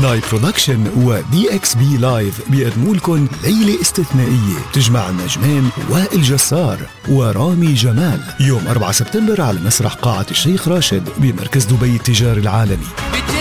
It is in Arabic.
ناي برودكشن ودي اكس بي لايف بيقدموا لكم ليلة استثنائية تجمع النجمين وائل جسار ورامي جمال يوم 4 سبتمبر على مسرح قاعة الشيخ راشد بمركز دبي التجاري العالمي.